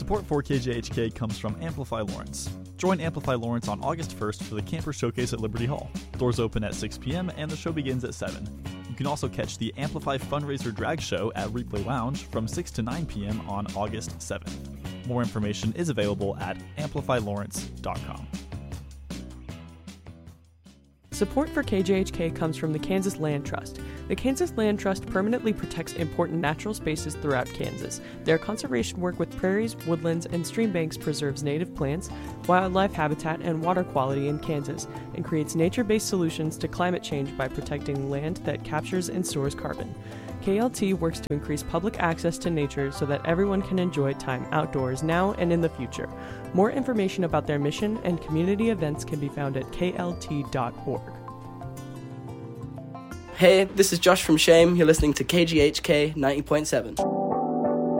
Support for KJHK comes from Amplify Lawrence. Join Amplify Lawrence on August 1st for the Camper Showcase at Liberty Hall. Doors open at 6 p.m. and the show begins at 7. You can also catch the Amplify Fundraiser Drag Show at Replay Lounge from 6 to 9 p.m. on August 7th. More information is available at amplifylawrence.com. Support for KJHK comes from the Kansas Land Trust. The Kansas Land Trust permanently protects important natural spaces throughout Kansas. Their conservation work with prairies, woodlands, and stream banks preserves native plants, wildlife habitat, and water quality in Kansas, and creates nature-based solutions to climate change by protecting land that captures and stores carbon. KLT works to increase public access to nature so that everyone can enjoy time outdoors now and in the future. More information about their mission and community events can be found at klt.org. Hey, this is Josh from Shame. You're listening to KGHK 90.7.